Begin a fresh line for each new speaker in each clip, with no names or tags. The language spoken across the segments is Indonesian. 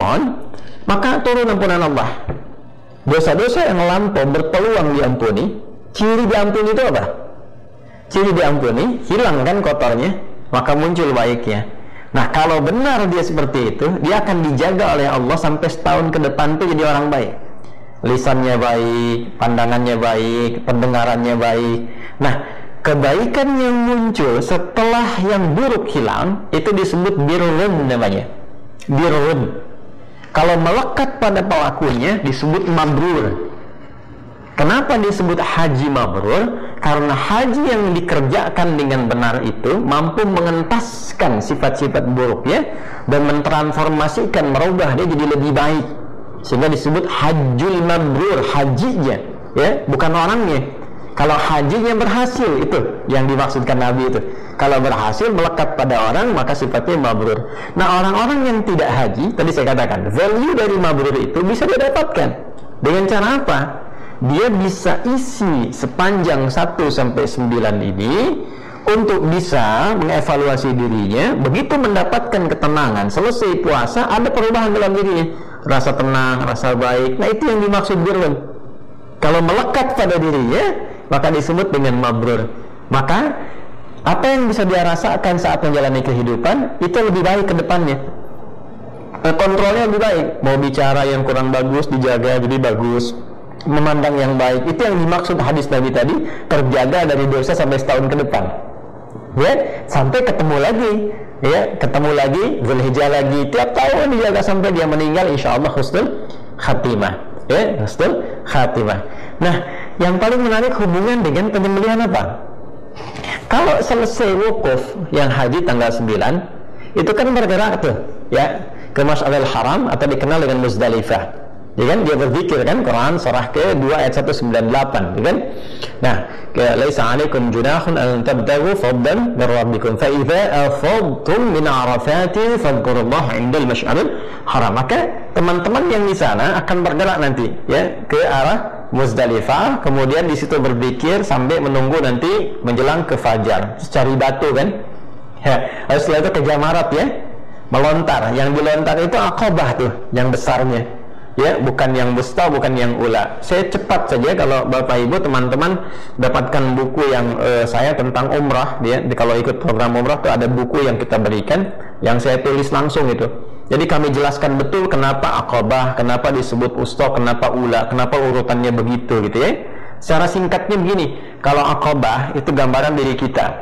dimohon, maka turun ampunan Allah. Dosa-dosa yang lampau berpeluang diampuni. Ciri diampuni itu apa? Ciri diampuni, hilang kan kotornya, maka muncul baiknya. Nah, kalau benar dia seperti itu, dia akan dijaga oleh Allah sampai setahun ke depan itu jadi orang baik. Lisannya baik, pandangannya baik, pendengarannya baik. Nah, kebaikan yang muncul setelah yang buruk hilang itu disebut birrun namanya. Birrun. Kalau melekat pada pelakunya disebut mabrur. Kenapa disebut haji mabrur? Karena haji yang dikerjakan dengan benar itu mampu mengentaskan sifat-sifat buruknya dan mentransformasikan, merubah dia jadi lebih baik. Sehingga disebut hajjul mabrur, hajinya, ya, bukan orangnya. Kalau hajinya berhasil, itu yang dimaksudkan Nabi itu. Kalau berhasil melekat pada orang, maka sifatnya mabrur. Nah, orang-orang yang tidak haji, tadi saya katakan, value dari mabrur itu bisa didapatkan. Dengan cara apa? Dia bisa isi sepanjang 1-9 ini untuk bisa mengevaluasi dirinya. Begitu mendapatkan ketenangan, selesai puasa, ada perubahan dalam dirinya. Rasa tenang, rasa baik. Nah, itu yang dimaksud birrun. Kalau melekat pada dirinya, maka disebut dengan mabrur. Maka apa yang bisa dia rasakan saat menjalani kehidupan itu lebih baik ke depannya. Kontrolnya lebih baik. Mau bicara yang kurang bagus dijaga jadi bagus. Memandang yang baik, itu yang dimaksud hadis Nabi tadi, terjaga dari dosa sampai setahun ke depan, ya, sampai ketemu lagi, ya, ketemu lagi, Zulhijjah lagi, tiap tahun dijaga sampai dia meninggal, insya Allah husnul khatimah, ya, husnul khatimah. Nah, yang paling menarik hubungan dengan penyembelihan apa? Kalau selesai wukuf yang haji tanggal 9, itu kan bergerak tuh, ya, ke Mas'aril Haram atau dikenal dengan Muzdalifah. Ya kan, dia berzikir kan, Quran surah ke-2 ayat 198, ya kan? Nah, laisa 'alaikum junahun an tabtaghu fadlan min rabbikum fa idza afadtum min arafatin fadhkurullaha 'indal masy'aril haram. Maka teman-teman yang di sana akan bergerak nanti, ya, ke arah Muzdalifah, kemudian di situ berzikir sampai menunggu nanti menjelang ke fajar, cari batu kan? Ya, lalu setelah itu ke Jamarat, ya, melontar. Yang dilontar itu Aqabah tuh, yang besarnya. Ya, bukan yang wusta, bukan yang ula. Saya cepat saja, kalau Bapak Ibu teman-teman dapatkan buku yang saya tentang umrah, ya, kalau ikut program umrah tuh ada buku yang kita berikan, yang saya tulis langsung itu. Jadi kami jelaskan betul kenapa Aqabah, kenapa disebut wusta, kenapa ula, kenapa urutannya begitu, gitu ya. Secara singkatnya begini, kalau Aqabah itu gambaran diri kita,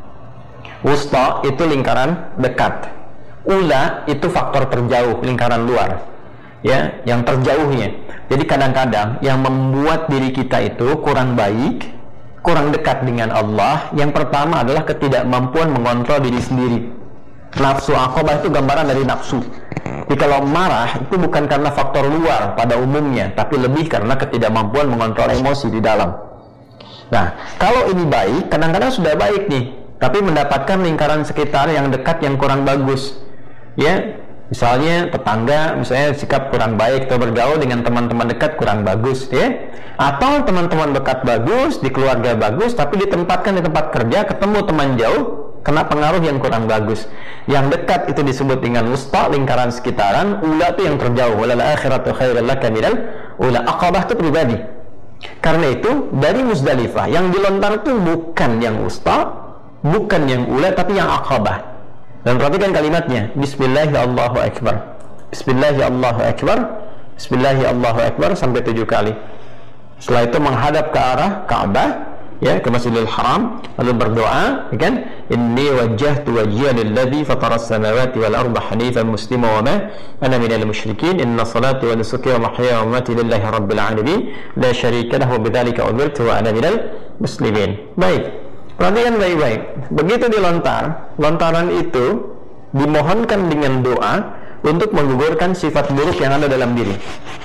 wusta itu lingkaran dekat, ula itu faktor terjauh, lingkaran luar. Ya, yang terjauhnya. Jadi kadang-kadang yang membuat diri kita itu kurang baik, kurang dekat dengan Allah, yang pertama adalah ketidakmampuan mengontrol diri sendiri. Nafsu Aqabah itu gambaran dari nafsu. Jadi kalau marah itu bukan karena faktor luar pada umumnya, tapi lebih karena ketidakmampuan mengontrol emosi di dalam. Nah, kalau ini baik, kadang-kadang sudah baik nih, tapi mendapatkan lingkaran sekitar yang dekat yang kurang bagus. Ya, misalnya tetangga, misalnya sikap kurang baik, atau bergaul dengan teman-teman dekat kurang bagus, ya. Atau teman-teman dekat bagus, di keluarga bagus, tapi ditempatkan di tempat kerja, ketemu teman jauh, kena pengaruh yang kurang bagus. Yang dekat itu disebut dengan wusta, lingkaran sekitaran. Ula itu yang terjauh. Walal akhiratu khairul laka minal ula. Aqabah itu pribadi. Karena itu dari Muzdalifah yang dilontar itu bukan yang wusta, bukan yang ula, tapi yang Aqabah. Dan perhatikan kalimatnya, Bismillahirrahmanirrahim. Bismillahirrahmanirrahim. Bismillahirrahmanirrahim sampai 7 kali. Setelah itu menghadap ke arah Ka'bah, ya, ke Masjidil Haram, lalu berdoa, ya kan? Inni wajjahtu wajhiya lilladzi fataras samawati wal arda hanifan muslima wa ma ana minal musyrikin. Inna salati wa nusuki wa mahyaya wa mamati lillahi rabbil alamin la syarika lahu wa bidzalika umirtu wa ana minal muslimin. Baik. Perhatikan baik-baik. Begitu dilontar, lontaran itu dimohonkan dengan doa untuk menggugurkan sifat buruk yang ada dalam diri,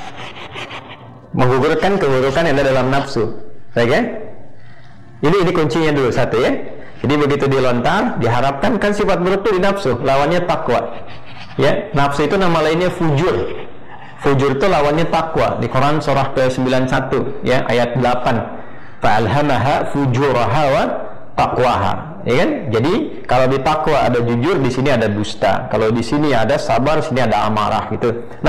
menggugurkan keburukan yang ada dalam nafsu. Oke? Ini kuncinya dulu, satu, ya. Jadi begitu dilontar, diharapkan kan sifat buruk itu di nafsu, lawannya takwa. Ya, nafsu itu nama lainnya fujur. Fujur itu lawannya takwa. Di Quran surah ke-91, ya, ayat 8. Fa'alhamaha fujuraha wa taqwaha, ya kan? Jadi kalau di takwa ada jujur, di sini ada dusta. Kalau di sini ada sabar, di sini ada amarah, gitu. Nah,